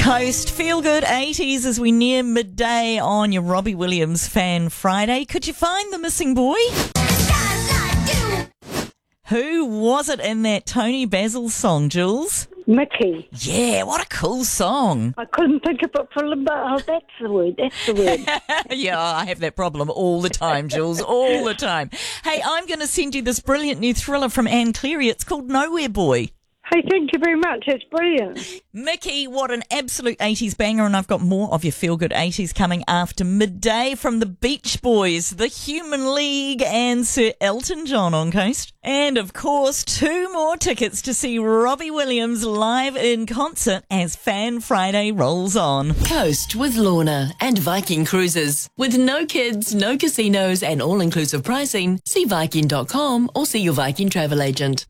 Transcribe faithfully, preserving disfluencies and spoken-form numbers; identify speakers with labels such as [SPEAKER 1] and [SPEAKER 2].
[SPEAKER 1] Coast. Feel good eighties as we near midday on your Robbie Williams Fan Friday. Could you find the missing boy? Who was it in that Tony Basil song, Jules?
[SPEAKER 2] Mickey.
[SPEAKER 1] Yeah, what a cool song.
[SPEAKER 2] I couldn't think of it for a but oh, that's the word, that's the word.
[SPEAKER 1] Yeah, I have that problem all the time, Jules, all the time. Hey, I'm going to send you this brilliant new thriller from Anne Cleary. It's called Nowhere Boy.
[SPEAKER 2] Hey, thank you very much. That's brilliant.
[SPEAKER 1] Mickey, what an absolute eighties banger, and I've got more of your feel-good eighties coming after midday from the Beach Boys, the Human League, and Sir Elton John on Coast. And, of course, two more tickets to see Robbie Williams live in concert as Fan Friday rolls on.
[SPEAKER 3] Coast with Lorna and Viking Cruises. With no kids, no casinos, and all-inclusive pricing, see Viking dot com or see your Viking travel agent.